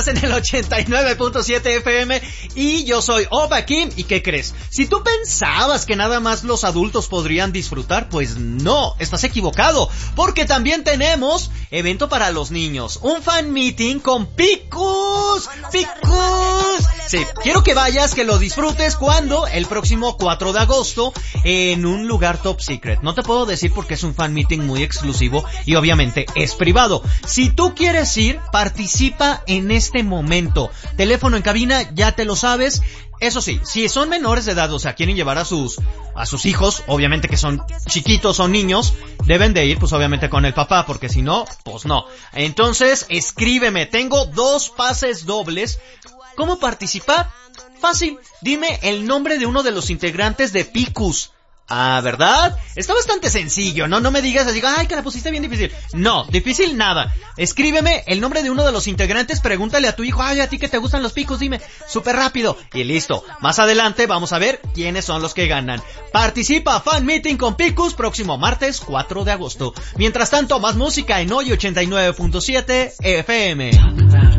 estás en el 89.7 FM y yo soy Opa Kim. ¿Y qué crees? Si tú pensabas que nada más los adultos podrían disfrutar, pues no, estás equivocado, porque también tenemos evento para los niños, un fan meeting con Picus. Sí, quiero que vayas, que lo disfrutes. ¿Cuándo? El próximo 4 de agosto en un lugar top secret. No te puedo decir porque es un fan meeting muy exclusivo y obviamente es privado. Si tú quieres ir, participa en este momento. Teléfono en cabina, ya te lo sabes. Eso sí, si son menores de edad, o sea, quieren llevar a sus hijos, obviamente que son chiquitos o niños, deben de ir, pues obviamente con el papá, porque si no, pues no. Entonces, escríbeme, tengo 2 pases dobles. ¿Cómo participar? Fácil, dime el nombre de uno de los integrantes de Picus. Ah, ¿verdad? Está bastante sencillo, ¿no? No me digas así, ay, que la pusiste bien difícil. No, difícil nada. Escríbeme el nombre de uno de los integrantes, pregúntale a tu hijo, ay, a ti que te gustan los Picus, dime, súper rápido. Y listo. Más adelante vamos a ver quiénes son los que ganan. Participa Fan Meeting con Picus próximo martes 4 de agosto. Mientras tanto, más música en Hoy 89.7 FM.